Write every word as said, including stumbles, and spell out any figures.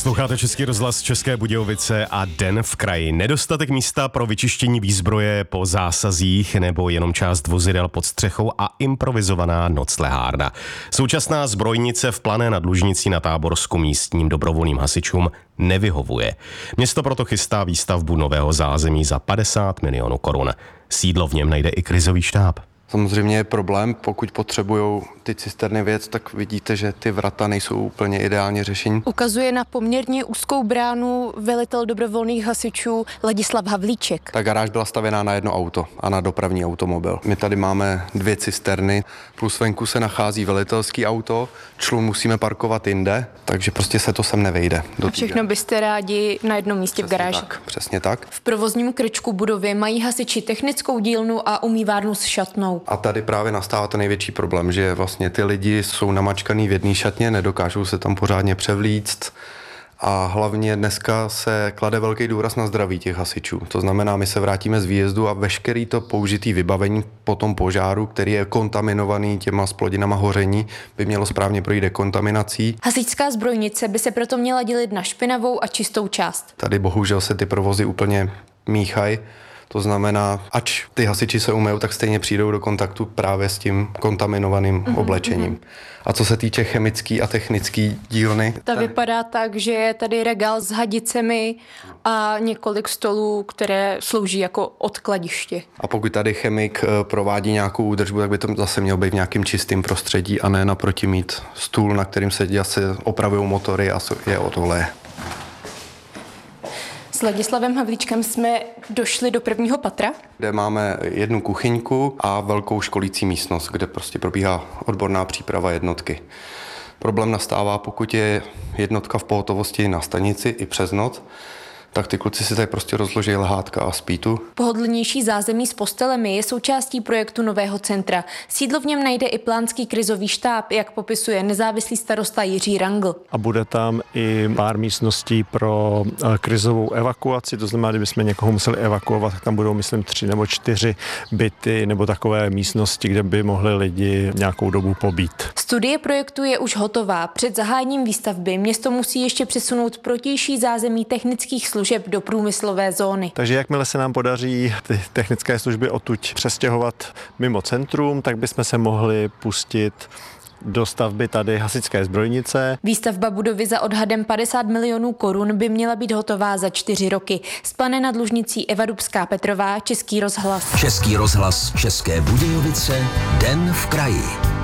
Posloucháte Český rozhlas České Budějovice a Den v kraji. Nedostatek místa pro vyčištění výzbroje po zásazích nebo jenom část vozidel pod střechou a improvizovaná noclehárna. Současná zbrojnice v Plané nad Lužnicí na Táborsku místním dobrovolným hasičům nevyhovuje. Město proto chystá výstavbu nového zázemí za padesát milionů korun. Sídlo v něm najde i krizový štáb. Samozřejmě je problém, pokud potřebují ty cisterny věc, tak vidíte, že ty vrata nejsou úplně ideálně řešení. Ukazuje na poměrně úzkou bránu velitel dobrovolných hasičů Ladislav Havlíček. Ta garáž byla stavěná na jedno auto a na dopravní automobil. My tady máme dvě cisterny, plus venku se nachází velitelský auto, člun musíme parkovat jinde, takže prostě se to sem nevejde. A všechno byste rádi na jednom místě Přesně v garáži. Tak, přesně tak. V provozním krčku budovy mají hasiči technickou dílnu a umývárnu s šatnou. A tady právě nastává ten největší problém, že vlastně ty lidi jsou namačkaný v jedné šatně, nedokážou se tam pořádně převlíct a hlavně dneska se klade velký důraz na zdraví těch hasičů. To znamená, my se vrátíme z výjezdu a veškerý to použitý vybavení po tom požáru, který je kontaminovaný těma splodinama hoření, by mělo správně projít dekontaminací. Hasičská zbrojnice by se proto měla dělit na špinavou a čistou část. Tady bohužel se ty provozy úplně míchají. To znamená, ač ty hasiči se umyjou, tak stejně přijdou do kontaktu právě s tím kontaminovaným mm-hmm, oblečením. Mm-hmm. A co se týče chemický a technický dílny? Ta tady vypadá tak, že je tady regál s hadicemi a několik stolů, které slouží jako odkladiště. A pokud tady chemik provádí nějakou údržbu, tak by to zase mělo být v nějakým čistým prostředí a ne naproti mít stůl, na kterým se zase opravují motory a je od oleje. S Ladislavem Havlíčkem jsme došli do prvního patra, kde máme jednu kuchyňku a velkou školící místnost, kde prostě probíhá odborná příprava jednotky. Problém nastává, pokud je jednotka v pohotovosti na stanici i přes noc, tak ty kluci si tady prostě rozloží lehátka a spí tu. Pohodlnější zázemí s postelemi je součástí projektu nového centra. Sídlo v něm najde i plánský krizový štáb, jak popisuje nezávislý starosta Jiří Rangl. A bude tam i pár místností pro krizovou evakuaci, to znamená, kdybychom někoho museli evakuovat, tak tam budou, myslím, tři nebo čtyři byty nebo takové místnosti, kde by mohli lidi nějakou dobu pobít. Studie projektu je už hotová. Před zahájením výstavby město musí ještě přesunout protější zázemí technických služeb do průmyslové zóny. Takže jakmile se nám podaří ty technické služby odtud přestěhovat mimo centrum, tak bychom se mohli pustit do stavby tady hasičské zbrojnice. Výstavba budovy za odhadem padesát milionů korun by měla být hotová za čtyři roky. Z Plané nad Lužnicí Eva Dubská Petrová, Český rozhlas. Český rozhlas České Budějovice, Den v kraji.